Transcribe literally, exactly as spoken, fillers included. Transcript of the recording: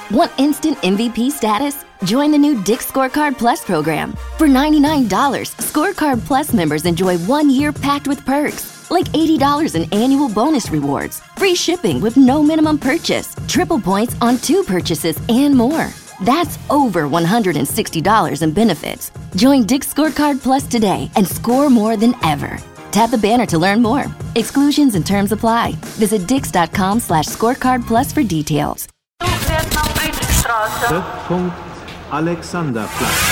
Want instant M V P status? Join the new Dick's Scorecard Plus program. For ninety-nine dollars, Scorecard Plus members enjoy one year packed with perks, like eighty dollars in annual bonus rewards, free shipping with no minimum purchase, triple points on two purchases, and more. That's over one hundred sixty dollars in benefits. Join Dick's Scorecard Plus today and score more than ever. Tap the banner to learn more. Exclusions and terms apply. Visit dix.com slash scorecard plus for details. Treffpunkt Alexanderplatz.